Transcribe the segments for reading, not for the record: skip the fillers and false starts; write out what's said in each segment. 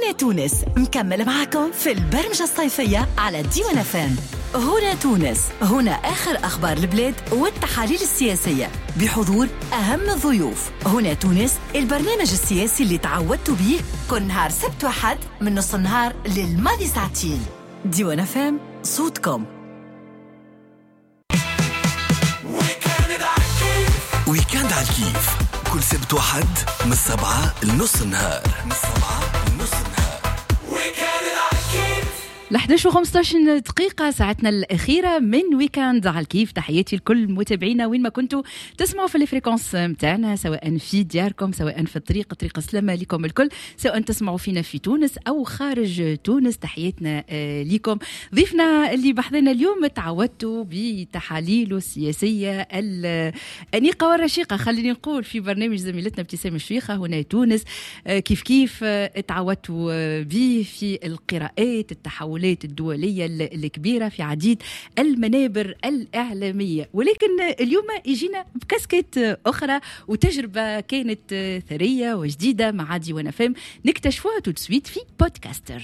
هنا تونس مكمل معكم في البرمجة الصيفية على ديوان FM. هنا تونس، هنا آخر أخبار البلاد والتحاليل السياسية بحضور أهم الضيوف. هنا تونس، البرنامج السياسي اللي تعودتوا به كل نهار سبت وحد من نص النهار للماضي ساعتين. ديوان FM، صوتكم. ويكاند على الكيف كل سبت وحد من 7 لنص النهار. ل11 و15 دقيقة ساعتنا الأخيرة من ويكاند على الكيف. تحياتي لكل متابعينا وين ما كنتوا تسمعوا في الفريكونس متاعنا، سواء في دياركم، سواء في طريق السلامة لكم الكل، سواء تسمعوا فينا في تونس أو خارج تونس. تحياتنا لكم. ضيفنا اللي بحضنا اليوم تعودتوا بتحاليله السياسية الأنيقة والرشيقة، خليني نقول، في برنامج زميلتنا ابتسام الشويخة هنا تونس. كيف تعودتوا به في القراءات، التحولات الدولية الكبيرة في عديد المنابر الإعلامية. ولكن اليوم يجينا بكاسكيت أخرى وتجربة كانت ثرية وجديدة مع ديوان FM، نكتشفوها تسويت في بودكاستر.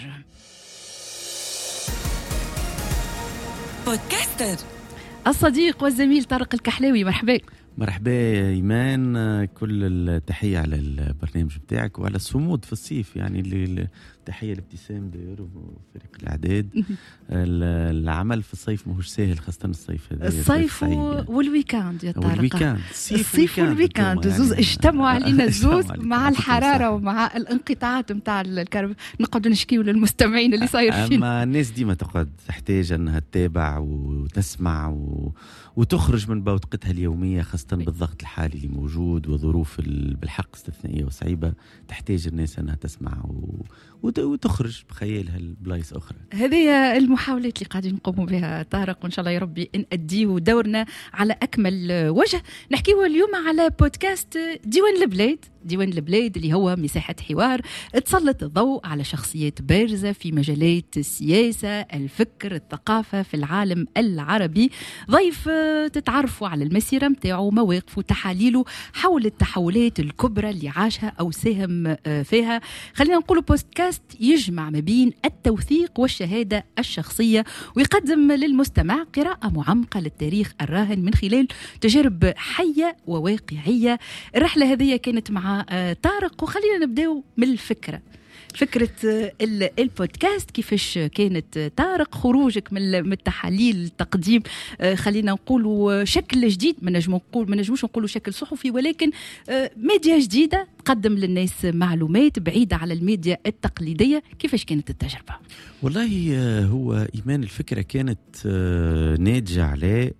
الصديق والزميل طارق الكحلاوي، مرحبا. مرحبا يا إيمان، كل التحية على البرنامج بتاعك وعلى الصمود في الصيف، يعني اللي تحية لابتسام داير وفريق الإعداد. العمل في الصيف ماهوش سهل، خاصة الصيف هذا، الصيف يعني. والويكاند يا طارق، والويكاند، الصيف والويكاند زوز اجتمعوا علينا الزوز مع الحرارة ومع الانقطاعات متاع الكهرباء. نقعدوا نشكيوا للمستمعين اللي صاير فينا. أما الناس ديما تقعد تحتاج أنها تتابع وتسمع وتخرج من بوتقتها اليومية، خاصة بالضغط الحالي اللي موجود وظروف بالحق استثنائية وصعيبة، تحتاج الناس أنها تسمع وتخرج بخيالها البلايص أخرى. هذه المحاولات اللي قاعدين نقوموا بها طارق، وإن شاء الله يا ربي نأديه دورنا على أكمل وجه. نحكيه اليوم على بودكاست ديوان البلاد. ديوان البلاد اللي هو مساحة حوار تسلط الضوء على شخصيات بارزة في مجالات السياسة، الفكر، الثقافة في العالم العربي. ضيف تتعرفوا على المسيرة متاعه، مواقفه وتحاليله حول التحولات الكبرى اللي عاشها أو ساهم فيها. خلينا نقول بودكاست يجمع ما بين التوثيق والشهادة الشخصية، ويقدم للمستمع قراءة معمقة للتاريخ الراهن من خلال تجارب حية وواقعية. الرحلة هذه كانت مع طارق، وخلينا نبداو من فكرة البودكاست. كيفاش كانت طارق خروجك من التحاليل، التقديم، خلينا نقولوا شكل جديد، ما نجموش نقولوا شكل صحفي، ولكن ميديا جديدة تقدم للناس معلومات بعيدة على الميديا التقليدية. كيفاش كانت التجربة؟ والله هو إيمان الفكرة كانت ناتجة على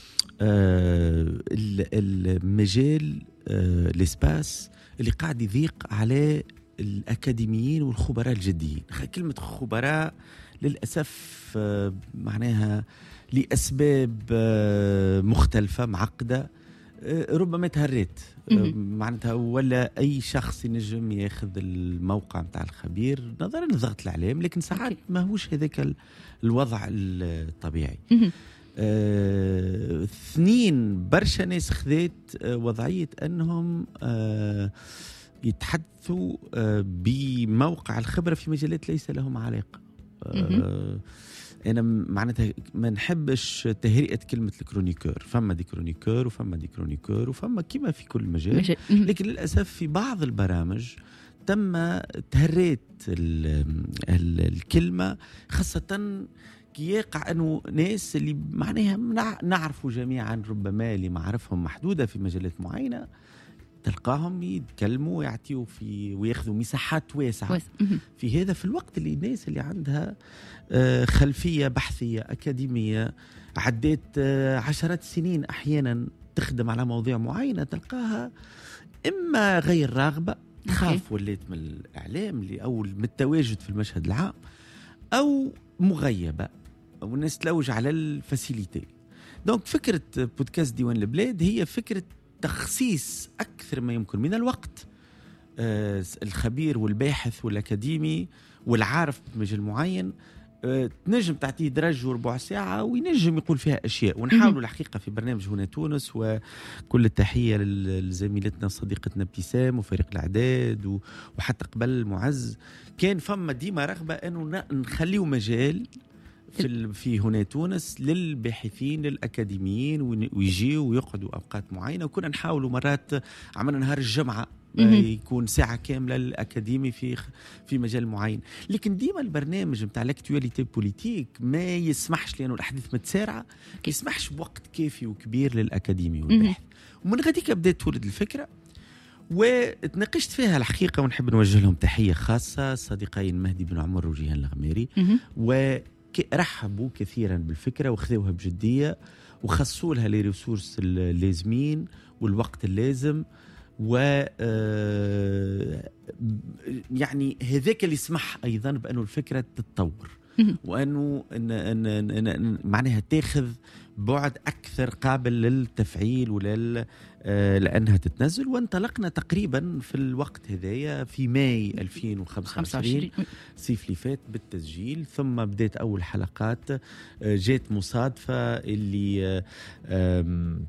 المجال الاسباس اللي قاعد يضيق على الأكاديميين والخبراء الجديين. كلمة خبراء للأسف معناها لأسباب مختلفة معقدة، ربما تهرت معناتها، ولا أي شخص ينجم ياخذ الموقع متاع الخبير نظرا لضغط الإعلام، لكن ساعات ما هوش هذاك الوضع الطبيعي. اثنين، برشا ناس خذت وضعية أنهم يتحدثوا بموقع الخبرة في مجالات ليس لهم علاقة. أنا معناتها ما نحبش تهرئة كلمة الكرونيكور، فما دي كرونيكور وفما دي كرونيكور وفما كما في كل مجال، لكن للأسف في بعض البرامج تم تهريت الكلمة، خاصة يقع أنه ناس اللي معناها نعرفوا جميعا، ربما اللي معرفهم محدودة في مجالات معينة، تلقاهم يتكلموا ويعطيوا وياخذوا مساحات واسعة في هذا، في الوقت اللي الناس اللي عندها خلفية بحثية أكاديمية عدت عشرات السنين أحيانا تخدم على مواضيع معينة، تلقاها إما غير راغبة، تخاف وليت من الإعلام أو من التواجد في المشهد العام، أو مغيبة والناس تلوج على الفاسيليتي. دونك فكرة بودكاست ديوان البلاد هي فكرة تخصيص أكثر ما يمكن من الوقت الخبير والباحث والأكاديمي والعارف بمجال معين تنجم تعطيه درج وربع ساعة وينجم يقول فيها أشياء. ونحاولوا الحقيقة في برنامج هنا تونس، وكل التحية لزميلتنا صديقتنا ابتسام وفريق الإعداد وحتى قبل معز، كان فما ديما رغبة أنه نخليه مجال في هنا تونس للباحثين للأكاديميين ويجيوا ويقعدوا أوقات معينة. وكنا نحاولوا مرات عملنا نهار الجمعة يكون ساعة كاملة للأكاديمي في مجال معين. لكن ديما البرنامج متاع لاكتواليتي بوليتيك ما يسمحش، لأنه الأحداث متسارعة، ما يسمحش بوقت كافي وكبير للأكاديمي والباحث. ومن غاديك بدأت تولد الفكرة وتناقشت فيها الحقيقة، ونحب نوجه لهم تحية خاصة صديقين مهدي بن عمر وجيهان الغميري، ورحبوا كثيرا بالفكرة وخذوها بجدية وخصوا لها لي ريسورس اللازمين والوقت اللازم. و يعني هذاك اللي يسمح أيضا بأنه الفكرة تتطور، وأنه معناها تاخذ بعد أكثر قابل للتفعيل لأنها تتنزل. وانطلقنا تقريبا في الوقت هذايا في ماي 2025 صيف اللي فات بالتسجيل، ثم بدأت أول حلقات. جات مصادفة اللي